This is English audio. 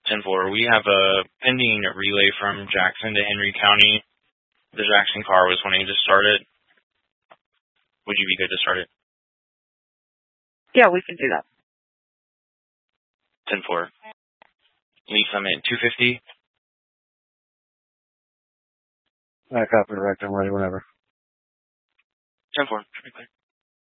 10-4. We have a pending relay from Jackson to Henry County. The Jackson car was wanting to start it. Would you be good to start it? Yeah, we can do that. 10-4. Leave Summit 250. I copy direct. I'm ready whenever. 10-4. Should be clear.